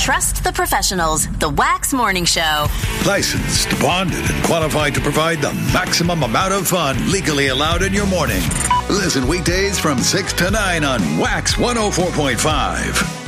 Trust the professionals. The Wax Morning Show. Licensed, bonded, and qualified to provide the maximum amount of fun legally allowed in your morning. Listen weekdays from 6 to 9 on Wax 104.5.